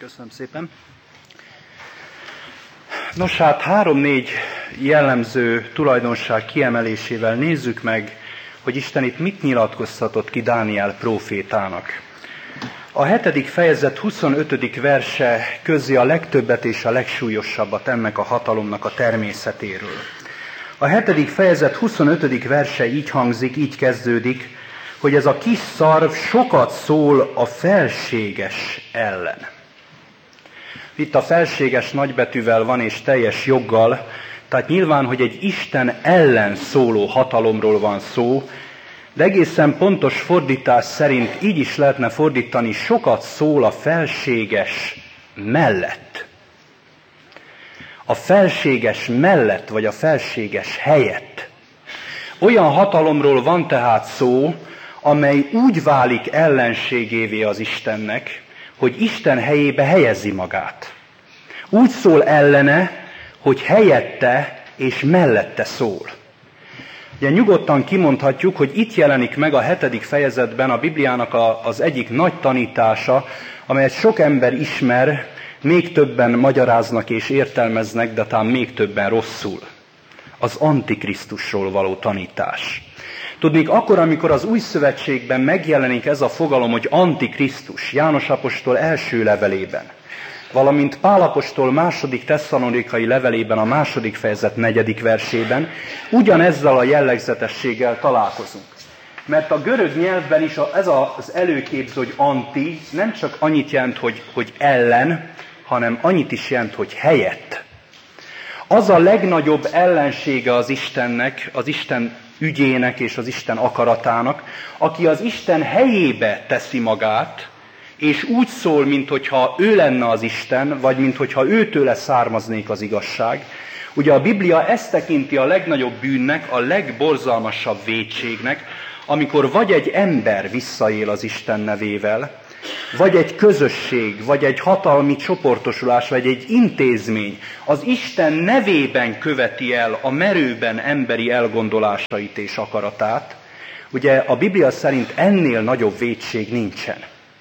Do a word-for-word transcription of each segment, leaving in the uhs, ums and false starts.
Köszönöm szépen. Nos hát, három-négy jellemző tulajdonság kiemelésével nézzük meg, hogy Isten itt mit nyilatkoztatott ki Dániel prófétának. A hetedik fejezet huszonötödik verse közzi a legtöbbet és a legsúlyosabbat ennek a hatalomnak a természetéről. A hetedik fejezet huszonötödik verse így hangzik, így kezdődik, hogy ez a kis szarv sokat szól a felséges ellen. Itt a felséges nagybetűvel van és teljes joggal, tehát nyilván, hogy egy Isten ellen szóló hatalomról van szó, de egészen pontos fordítás szerint így is lehetne fordítani, sokat szól a felséges mellett. A felséges mellett, vagy a felséges helyett. Olyan hatalomról van tehát szó, amely úgy válik ellenségévé az Istennek, hogy Isten helyébe helyezi magát. Úgy szól ellene, hogy helyette és mellette szól. Ugye nyugodtan kimondhatjuk, hogy itt jelenik meg a hetedik fejezetben a Bibliának a, az egyik nagy tanítása, amelyet sok ember ismer, még többen magyaráznak és értelmeznek, de talán még többen rosszul. Az Antikrisztusról való tanítás. Tudnék, akkor, amikor az Új Szövetségben megjelenik ez a fogalom, hogy Antikrisztus, János apostol első levelében, valamint Pál apostol második tesszalonikai levelében, a második fejezet negyedik versében, ugyanezzel a jellegzetességgel találkozunk. Mert a görög nyelvben is ez az előképző, hogy anti, nem csak annyit jelent, hogy, hogy ellen, hanem annyit is jelent, hogy helyett. Az a legnagyobb ellensége az Istennek, az Isten ügyének és az Isten akaratának, aki az Isten helyébe teszi magát, és úgy szól, minthogyha ő lenne az Isten, vagy minthogyha őtőle származnék az igazság. Ugye a Biblia ezt tekinti a legnagyobb bűnnek, a legborzalmasabb vétségnek, amikor vagy egy ember visszaél az Isten nevével, vagy egy közösség, vagy egy hatalmi csoportosulás, vagy egy intézmény az Isten nevében követi el a merőben emberi elgondolásait és akaratát. Ugye a Biblia szerint ennél nagyobb vétség nincsen.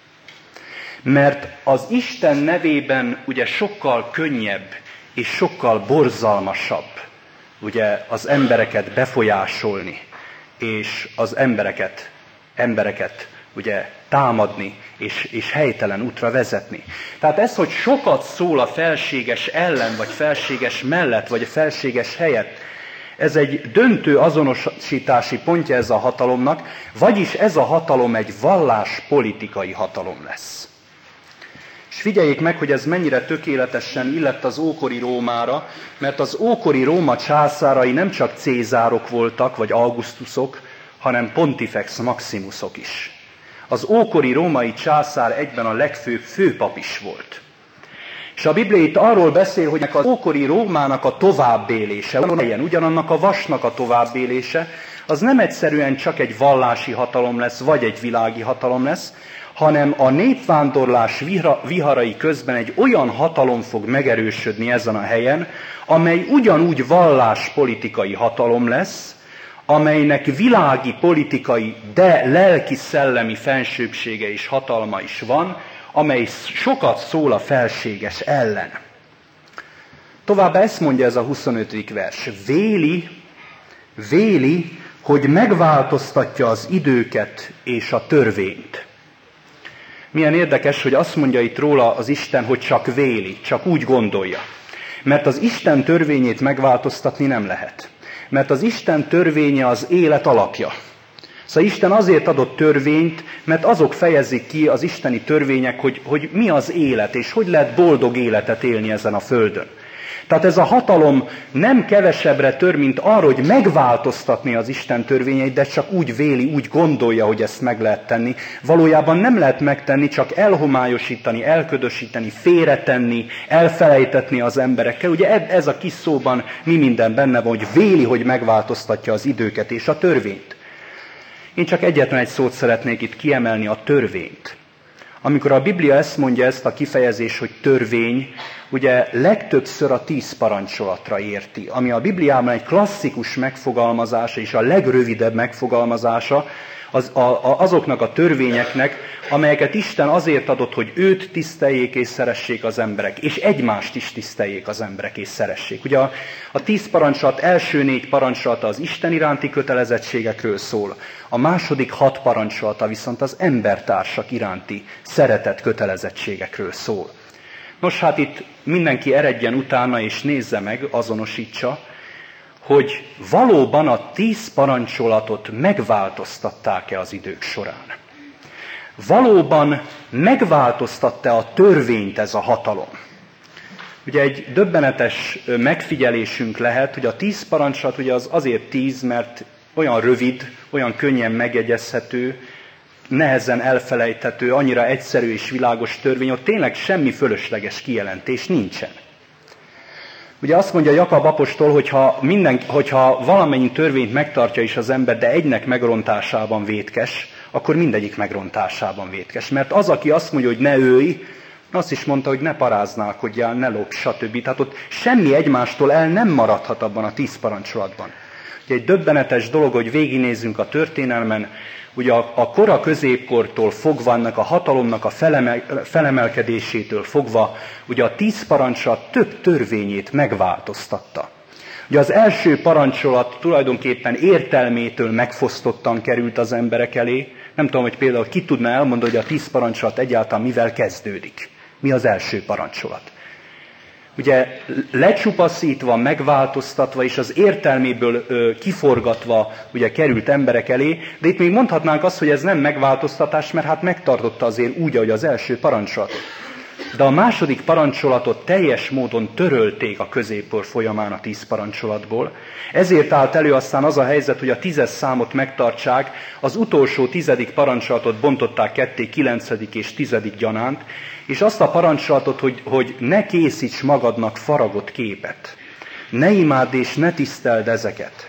Mert az Isten nevében ugye sokkal könnyebb és sokkal borzalmasabb ugye az embereket befolyásolni, és az embereket, embereket ugye támadni, és, és helytelen útra vezetni. Tehát ez, hogy sokat szól a felséges ellen, vagy felséges mellett, vagy a felséges helyett, ez egy döntő azonosítási pontja ez a hatalomnak, vagyis ez a hatalom egy valláspolitikai hatalom lesz. És figyeljék meg, hogy ez mennyire tökéletesen illett az ókori Rómára, mert az ókori Róma császárai nem csak Cézárok voltak, vagy Augustusok, hanem Pontifex Maximusok is. Az ókori római császár egyben a legfőbb főpap is volt. És a Biblia itt arról beszél, hogy az ókori Rómának a továbbélése, ugyanannak a vasnak a továbbélése, az nem egyszerűen csak egy vallási hatalom lesz, vagy egy világi hatalom lesz, hanem a népvándorlás viharai közben egy olyan hatalom fog megerősödni ezen a helyen, amely ugyanúgy valláspolitikai hatalom lesz, amelynek világi, politikai, de lelki-szellemi fensőbbsége és hatalma is van, amely sokat szól a felséges ellen. Továbbá ezt mondja ez a huszonötödik vers. Véli, véli, hogy megváltoztatja az időket és a törvényt. Milyen érdekes, hogy azt mondja itt róla az Isten, hogy csak véli, csak úgy gondolja. Mert az Isten törvényét megváltoztatni nem lehet. Mert az Isten törvénye az élet alapja. Szóval Isten azért adott törvényt, mert azok fejezik ki az isteni törvények, hogy, hogy mi az élet, és hogy lehet boldog életet élni ezen a földön. Tehát ez a hatalom nem kevesebbre tör, mint arra, hogy megváltoztatni az Isten törvényeit, de csak úgy véli, úgy gondolja, hogy ezt meg lehet tenni. Valójában nem lehet megtenni, csak elhomályosítani, elködösíteni, félretenni, elfelejtetni az emberekkel. Ugye ez a kis szóban mi minden benne van, hogy véli, hogy megváltoztatja az időket és a törvényt. Én csak egyetlen egy szót szeretnék itt kiemelni, a törvényt. Amikor a Biblia ezt mondja, ezt a kifejezést, hogy törvény, ugye legtöbbször a tíz parancsolatra érti, ami a Bibliában egy klasszikus megfogalmazása és a legrövidebb megfogalmazása az, a, a, azoknak a törvényeknek, amelyeket Isten azért adott, hogy őt tiszteljék és szeressék az emberek, és egymást is tiszteljék az emberek és szeressék. Ugye a, a tíz parancsolat első négy parancsolata az Isten iránti kötelezettségekről szól, a második hat parancsolata viszont az embertársak iránti szeretet kötelezettségekről szól. Nos, hát itt mindenki eredjen utána és nézze meg, azonosítsa, hogy valóban a tíz parancsolatot megváltoztatták-e az idők során. Valóban megváltoztatta a törvényt ez a hatalom. Ugye egy döbbenetes megfigyelésünk lehet, hogy a tíz parancsolat ugye az azért tíz, mert olyan rövid, olyan könnyen megjegyezhető, nehezen elfelejthető, annyira egyszerű és világos törvény, ott tényleg semmi fölösleges kijelentés nincsen. Ugye azt mondja Jakab apostol, hogyha, minden, hogyha valamennyi törvényt megtartja is az ember, de egynek megrontásában vétkes, akkor mindegyik megrontásában vétkes. Mert az, aki azt mondja, hogy ne ölj, azt is mondta, hogy ne paráználkodjál, ne lopj, stb. Tehát ott semmi egymástól el nem maradhat abban a tíz parancsolatban. Ugye egy döbbenetes dolog, hogy végignézzünk a történelmen, ugye a, a kora középkortól fogva, ennek a hatalomnak a felemel, felemelkedésétől fogva, ugye a tíz parancsolat több törvényét megváltoztatta. Ugye az első parancsolat tulajdonképpen értelmétől megfosztottan került az emberek elé. Nem tudom, hogy például ki tudna elmondani, hogy a tíz parancsolat egyáltalán mivel kezdődik. Mi az első parancsolat? Ugye lecsupaszítva, megváltoztatva és az értelméből ö, kiforgatva ugye került emberek elé, de itt még mondhatnánk azt, hogy ez nem megváltoztatás, mert hát megtartotta azért úgy, ahogy az első parancsolatot. De a második parancsolatot teljes módon törölték a középkor folyamán a tíz parancsolatból. Ezért állt elő aztán az a helyzet, hogy a tízes számot megtartsák, az utolsó tizedik parancsolatot bontották ketté, kilencedik és tizedik gyanánt, és azt a parancsolatot, hogy, hogy ne készíts magadnak faragott képet, ne imádd és ne tiszteld ezeket.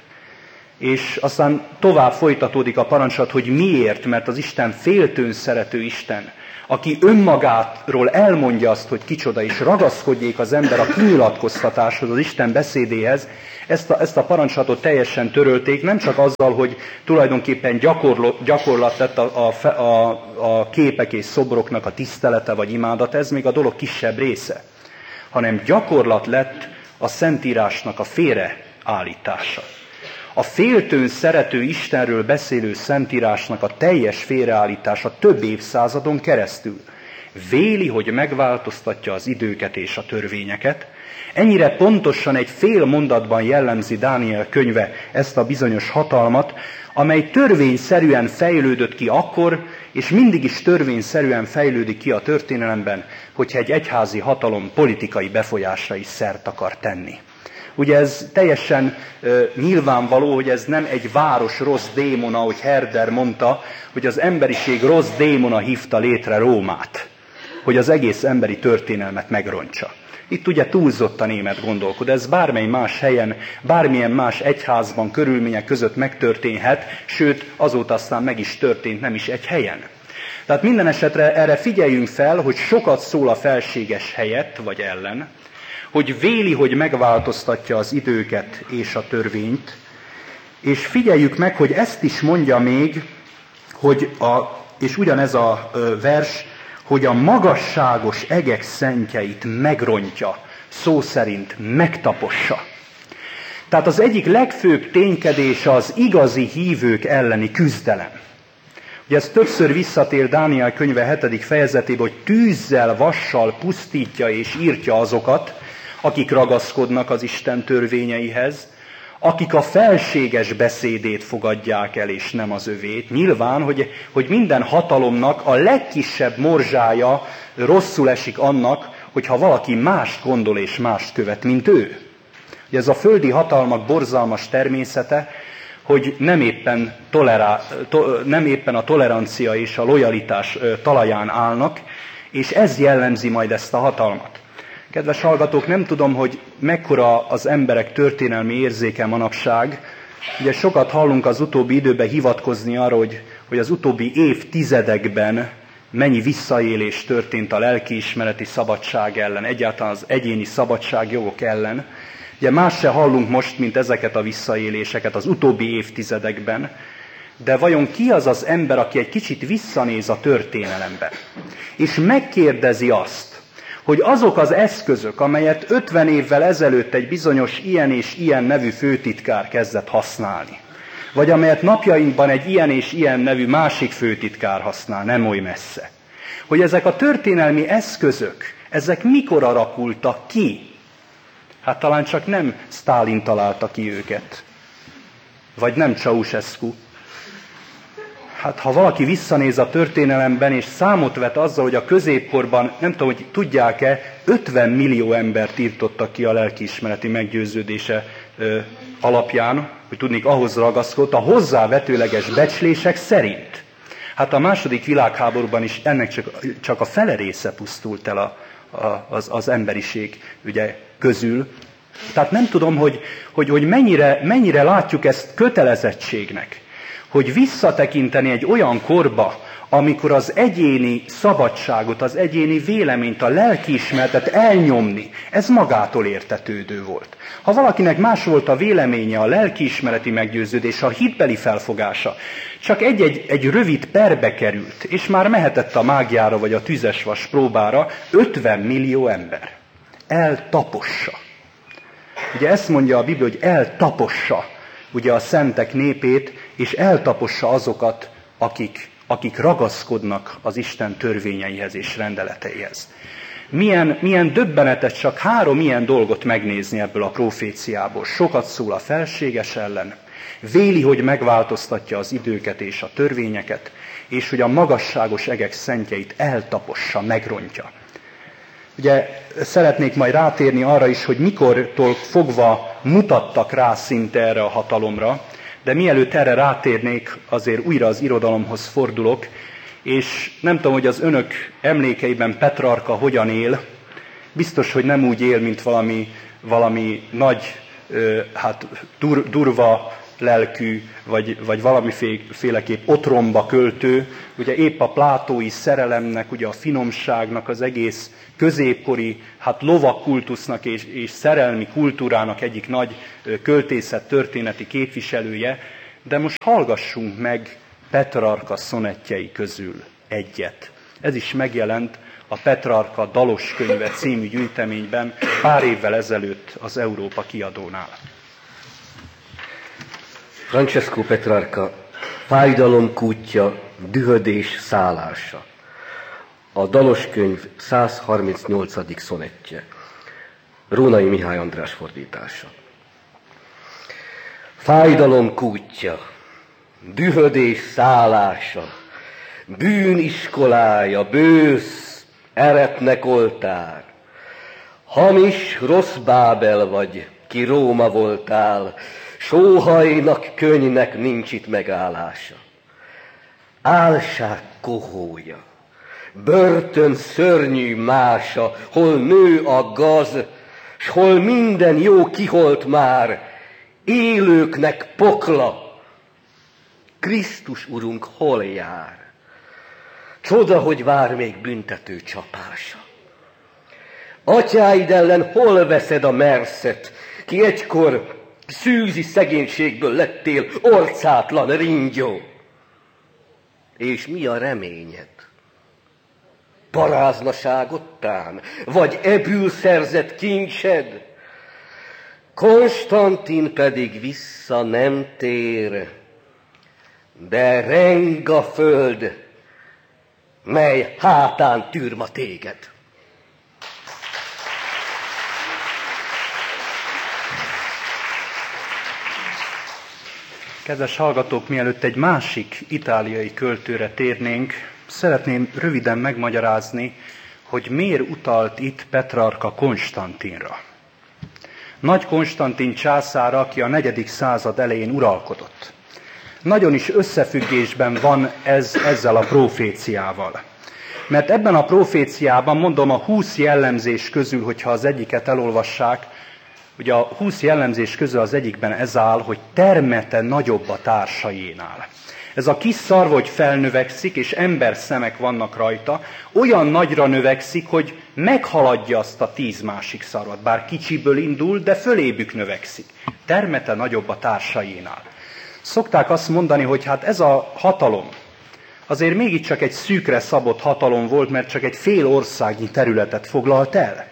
És aztán tovább folytatódik a parancsolat, hogy miért, mert az Isten féltőn szerető Isten, aki önmagáról elmondja azt, hogy kicsoda, és ragaszkodjék az ember a kinyilatkoztatáshoz, az Isten beszédéhez, ezt a, ezt a parancsolatot teljesen törölték, nem csak azzal, hogy tulajdonképpen gyakorlott, gyakorlat lett a, a, a, a képek és szobroknak a tisztelete vagy imádat, ez még a dolog kisebb része, hanem gyakorlat lett a Szentírásnak a félreállítása. A féltőn szerető Istenről beszélő Szentírásnak a teljes félreállítása több évszázadon keresztül véli, hogy megváltoztatja az időket és a törvényeket. Ennyire pontosan egy fél mondatban jellemzi Dániel könyve ezt a bizonyos hatalmat, amely törvényszerűen fejlődött ki akkor, és mindig is törvényszerűen fejlődik ki a történelemben, hogyha egy egyházi hatalom politikai befolyásra is szert akar tenni. Ugye ez teljesen uh, nyilvánvaló, hogy ez nem egy város rossz démona, ahogy Herder mondta, hogy az emberiség rossz démona hívta létre Rómát, hogy az egész emberi történelmet megrontsa. Itt ugye túlzott a német gondolkod, ez bármely más helyen, bármilyen más egyházban, körülmények között megtörténhet, sőt, azóta aztán meg is történt, nem is egy helyen. Tehát minden esetre erre figyeljünk fel, hogy sokat szól a felséges helyett, vagy ellen, hogy véli, hogy megváltoztatja az időket és a törvényt, és figyeljük meg, hogy ezt is mondja még, hogy a, és ugyanez a vers, hogy a magasságos egek szentjeit megrontja, szó szerint megtapossa. Tehát az egyik legfőbb ténykedése az igazi hívők elleni küzdelem. Ugye ez többször visszatér Dániel könyve hetedik fejezetében, hogy tűzzel, vassal pusztítja és írtja azokat, akik ragaszkodnak az Isten törvényeihez, akik a felséges beszédét fogadják el, és nem az övét. Nyilván, hogy, hogy minden hatalomnak a legkisebb morzsája rosszul esik annak, hogyha valaki mást gondol és mást követ, mint ő. Ugye ez a földi hatalmak borzalmas természete, hogy nem éppen, tolerá, to, nem éppen a tolerancia és a lojalitás talaján állnak, és ez jellemzi majd ezt a hatalmat. Kedves hallgatók, nem tudom, hogy mekkora az emberek történelmi érzéke manapság. Ugye sokat hallunk az utóbbi időben hivatkozni arra, hogy, hogy az utóbbi évtizedekben mennyi visszaélés történt a lelkiismereti szabadság ellen, egyáltalán az egyéni szabadságjogok ellen. Ugye más se hallunk most, mint ezeket a visszaéléseket az utóbbi évtizedekben. De vajon ki az az ember, aki egy kicsit visszanéz a történelembe, és megkérdezi azt, hogy azok az eszközök, amelyet ötven évvel ezelőtt egy bizonyos ilyen és ilyen nevű főtitkár kezdett használni, vagy amelyet napjainkban egy ilyen és ilyen nevű másik főtitkár használ, nem oly messze, hogy ezek a történelmi eszközök, ezek mikor alakultak ki? Hát talán csak nem Sztálin találta ki őket, vagy nem Ceausescu. Hát ha valaki visszanéz a történelemben, és számot vet azzal, hogy a középkorban, nem tudom, hogy tudják-e, ötven millió embert írtottak ki a lelkiismereti meggyőződése ö, alapján, hogy tudnék, ahhoz ragaszkodt, a hozzávetőleges becslések szerint. Hát a második világháborúban is ennek csak, csak a fele része pusztult el a, a, az, az emberiség ugye, közül. Tehát nem tudom, hogy, hogy, hogy mennyire, mennyire látjuk ezt kötelezettségnek, hogy visszatekinteni egy olyan korba, amikor az egyéni szabadságot, az egyéni véleményt, a lelkiismeretet elnyomni, ez magától értetődő volt. Ha valakinek más volt a véleménye, a lelkiismereti meggyőződése, a hitbeli felfogása, csak egy-egy egy rövid perbe került, és már mehetett a mágiára vagy a tüzesvas próbára ötven millió ember. Eltapossa. Ugye ezt mondja a Biblia, hogy eltapossa ugye a szentek népét, és eltapossa azokat, akik, akik ragaszkodnak az Isten törvényeihez és rendeleteihez. Milyen, milyen döbbenetes csak három ilyen dolgot megnézni ebből a proféciából. Sokat szól a felséges ellen, véli, hogy megváltoztatja az időket és a törvényeket, és hogy a magasságos egek szentjeit eltapossa, megrontja. Ugye szeretnék majd rátérni arra is, hogy mikortól fogva mutattak rá szinte erre a hatalomra, de mielőtt erre rátérnék, azért újra az irodalomhoz fordulok, és nem tudom, hogy az önök emlékeiben Petrarka hogyan él, biztos, hogy nem úgy él, mint valami, valami nagy, hát dur, durva lelkű, vagy, vagy valamiféleképp otromba költő, ugye épp a plátói szerelemnek, ugye a finomságnak, az egész középkori, hát lovakkultusznak és, és szerelmi kultúrának egyik nagy költészet történeti képviselője, de most hallgassunk meg Petrarka szonettjei közül egyet. Ez is megjelent a Petrarka Dalos könyve című gyűjteményben pár évvel ezelőtt az Európa kiadónál. Francesco Petrarca, Fájdalom kútja, dühödés szállása. A Dalos könyv száz harmincnyolcadik szonettje. Rónai Mihály András fordítása. Fájdalom kútja, dühödés szállása, bűn iskolája, bősz, eretnek oltár. Hamis, rossz Bábel vagy, ki Róma voltál, sóhajnak, könnynek nincs itt megállása. Álság kohója, börtön szörnyű mása, hol nő a gaz, s hol minden jó kiholt már, élőknek pokla. Krisztus Urunk hol jár? Csoda, hogy vár még büntető csapása. Atyáid ellen hol veszed a merszet, ki egykor szűzi szegénységből lettél orcátlan ringyó? És mi a reményed? Paráznaságottán, vagy ebből szerzett kincsed? Konstantin pedig vissza nem tér, de reng a föld, mely hátán tűr ma téged. Kedves hallgatók, mielőtt egy másik itáliai költőre térnénk, szeretném röviden megmagyarázni, hogy miért utalt itt Petrarka Konstantinra. Nagy Konstantin császár, aki a negyedik század elején uralkodott. Nagyon is összefüggésben van ez ezzel a proféciával. Mert ebben a proféciában, mondom, a húsz jellemzés közül, hogyha az egyiket elolvassák, ugye a húsz jellemzés közül az egyikben ez áll, hogy termete nagyobb a társaiénál. Ez a kis szarv, hogy felnövekszik, és ember szemek vannak rajta, olyan nagyra növekszik, hogy meghaladja azt a tíz másik szarvat. Bár kicsiből indul, de fölébük növekszik. Termete nagyobb a társaiénál. Szokták azt mondani, hogy hát ez a hatalom azért mégiscsak egy szűkre szabott hatalom volt, mert csak egy fél országnyi területet foglalt el.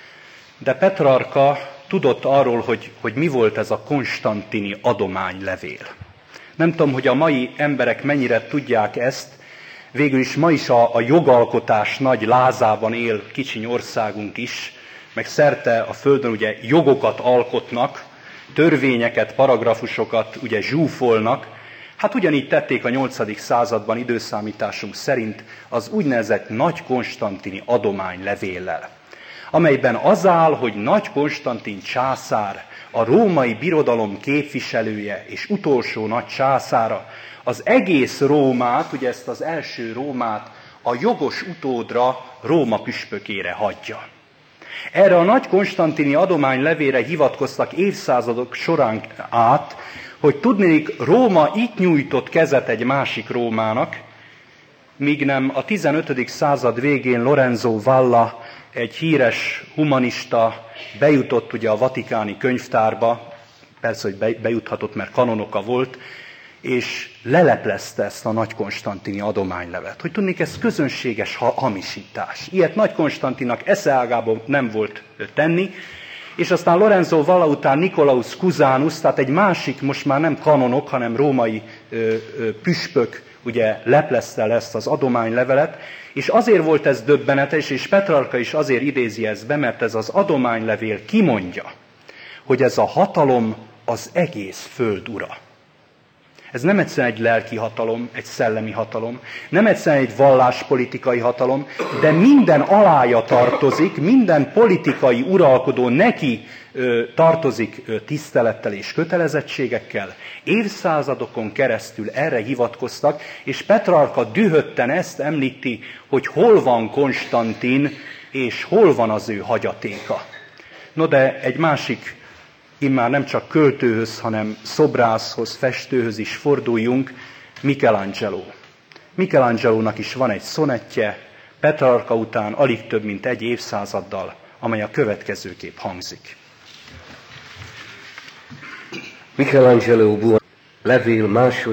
De Petrarka tudott arról, hogy, hogy mi volt ez a konstantini adománylevél. Nem tudom, hogy a mai emberek mennyire tudják ezt, végül is ma is a, a jogalkotás nagy lázában él kicsiny országunk is, meg szerte a földön ugye jogokat alkotnak, törvényeket, paragrafusokat ugye zsúfolnak. Hát ugyanígy tették a nyolcadik században időszámításunk szerint az úgynevezett Nagy Konstantini adománylevéllel, amelyben az áll, hogy Nagy Konstantin császár, a római birodalom képviselője és utolsó nagy császára az egész Rómát, ugye ezt az első Rómát a jogos utódra, Róma püspökére hagyja. Erre a Nagy Konstantini adománylevélre hivatkoztak évszázadok során át, hogy tudnék, Róma itt nyújtott kezet egy másik Rómának, míg nem a tizenötödik század végén Lorenzo Valla, egy híres humanista bejutott ugye a vatikáni könyvtárba, persze, hogy bejuthatott, mert kanonoka volt, és leleplezte ezt a Nagy Konstantini adománylevet. Hogy tudnék, ez közönséges hamisítás. Ilyet Nagy Konstantinnak eszeágában nem volt tenni, és aztán Lorenzo Valla után Nicolaus Cusanus, tehát egy másik, most már nem kanonok, hanem római ö, ö, püspök, ugye leplezte le ezt az adománylevelet, és azért volt ez döbbenetes, és Petrarka is azért idézi ezt be, mert ez az adománylevél kimondja, hogy ez a hatalom az egész föld ura. Ez nem egyszerűen egy lelki hatalom, egy szellemi hatalom, nem egyszerűen egy valláspolitikai hatalom, de minden alája tartozik, minden politikai uralkodó neki ö, tartozik ö, tisztelettel és kötelezettségekkel. Évszázadokon keresztül erre hivatkoztak, és Petrarka dühötten ezt említi, hogy hol van Konstantin, és hol van az ő hagyatéka. No de egy másik, immár nem csak költőhöz, hanem szobrászhoz, festőhöz is forduljunk, Michelangelo. Michelangelónak is van egy szonettje, Petrarka után alig több mint egy évszázaddal, amely a következőképp hangzik. Michelangelo levél második